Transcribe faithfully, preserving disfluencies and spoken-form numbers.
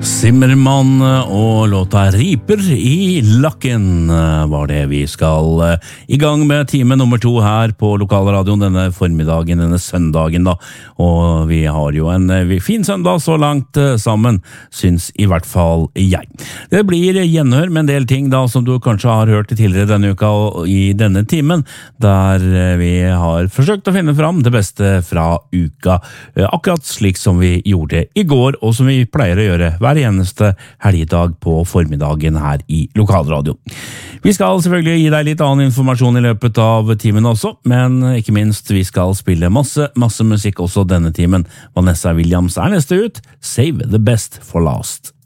Zimmermann og låta Riper i lakken var det. Vi skal i gang med time nummer to her på lokalradioen denne formiddagen, denne søndagen da. Og vi har jo en fin søndag så langt sammen, syns i hvert fall jeg. Det blir gjenhør med en del ting da, som du kanskje har hørt tidligere denne uka og i denne timen, der vi har forsøkt å finne fram det beste fra uka, akkurat slik som vi gjorde i går, og som vi pleier å gjøre hver eneste helgedag på formiddagen her i lokalradio. Vi skal selvfølgelig gi deg litt annen informasjon i løpet av timen også, men ikke minst vi skal spille masse, masse musikk også denne timen. Vanessa Williams er neste ut, Save the Best for Last.